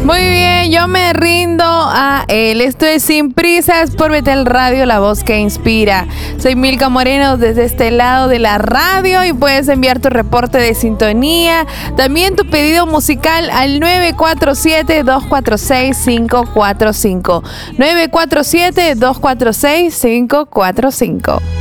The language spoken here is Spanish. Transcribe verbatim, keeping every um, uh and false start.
Muy bien, yo me rindo a él. Esto es Sin Prisas por Betel Radio, la voz que inspira. Soy Milka Moreno desde este lado de la radio y puedes enviar tu reporte de sintonía, también tu pedido musical al nueve cuatro siete, dos cuatro seis, cinco cuatro cinco. nueve cuatro siete, dos cuatro seis, cinco cuatro cinco.